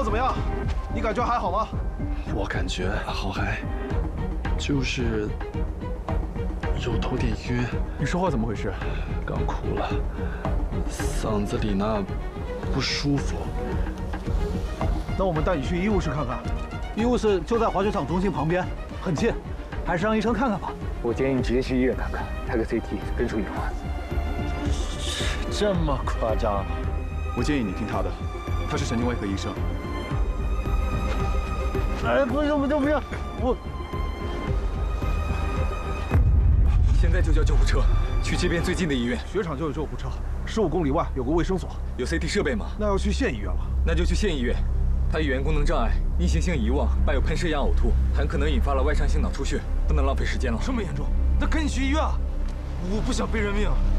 况怎么样？你感觉还好吗？ 我感觉好还就是有头点晕。 你说话怎么回事？ 刚哭了，嗓子里那不舒服。 那我们带你去医务室看看，医务室就在滑雪场中心旁边，很近，还是让医生看看吧。 我建议你直接去医院看看，拍个 CT， 根除隐患。 这么夸张？ 我建议你听他的，他是神经外科医生。 哎，不行，我现在就叫救护车，去这边最近的医院。 雪场就有救护车，15公里外有个卫生所。 有 CT 设备吗？ 那要去县医院了。 那就去县医院。他语言功能障碍，逆行性遗忘，伴有喷射样呕吐，很可能引发了外伤性脑出血，不能浪费时间了。 这么严重？那赶紧去医院啊！我不想背人命啊！